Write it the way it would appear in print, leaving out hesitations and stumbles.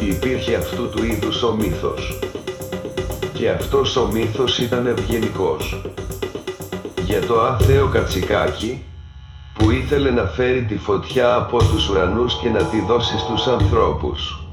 ότι υπήρχε αυτού του είδους ο μύθος. Και αυτός ο μύθος ήταν ευγενικός. Για το άθεο κατσικάκι, που ήθελε να φέρει τη φωτιά από τους ουρανούς και να τη δώσει στους ανθρώπους.